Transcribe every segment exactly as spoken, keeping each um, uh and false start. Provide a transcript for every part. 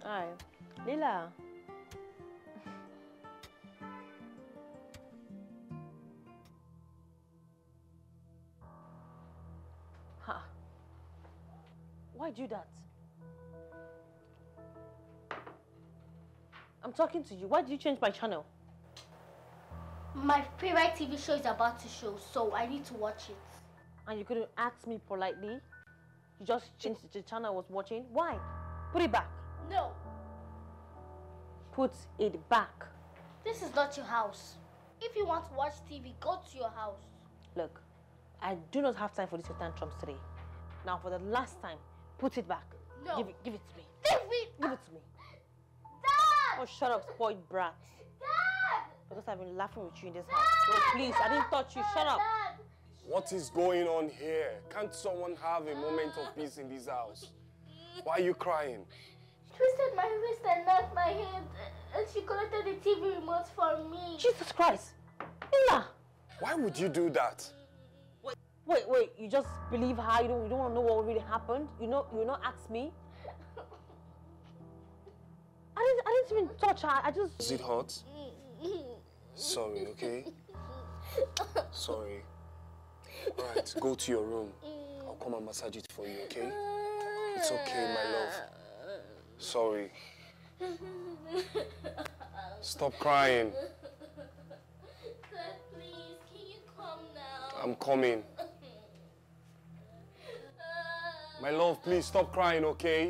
Hi. Lila. Ha. Why'd you do that? I'm talking to you. Why did you change my channel? My favorite T V show is about to show, so I need to watch it. And you couldn't ask me politely? You just changed the channel I was watching? Why? Put it back. No. Put it back. This is not your house. If you want to watch T V, go to your house. Look, I do not have time for these tantrums today. Now, for the last time, put it back. No. Give it, give it to me. Give it! Give it to me. Dad! Oh, shut up, spoiled brat. Dad! Because I've been laughing with you in this house. So please, I didn't touch you. Shut up. Dad! What is going on here? Can't someone have a moment of peace in this house? Why are you crying? She twisted my wrist and knocked my head, and she collected the T V remote for me. Jesus Christ. Lila. Why would you do that? Wait, wait, wait. You just believe her? You don't, you don't want to know what really happened? You know, you not ask me? I didn't, I didn't even touch her. I just... Is it hot? Sorry, okay? Sorry. All right, go to your room. I'll come and massage it for you, okay? It's okay, my love. Sorry. Stop crying. Dad, please, can you come now? I'm coming. My love, please stop crying, okay?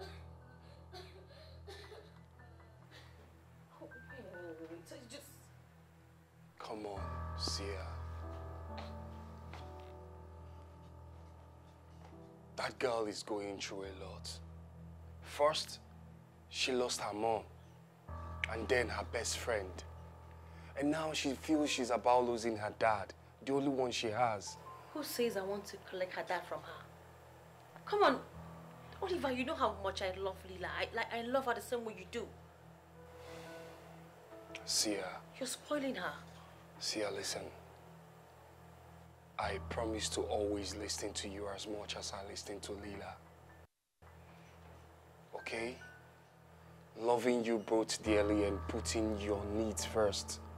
Come on, Sia. That girl is going through a lot. First, she lost her mom, and then her best friend. And now she feels she's about losing her dad, the only one she has. Who says I want to collect her dad from her? Come on. Oliver, you know how much I love Lila. I, like, I love her the same way you do. Sia, You're spoiling her. Sia, listen. I promise to always listen to you as much as I listen to Lila. Okay? Loving you both dearly and putting your needs first.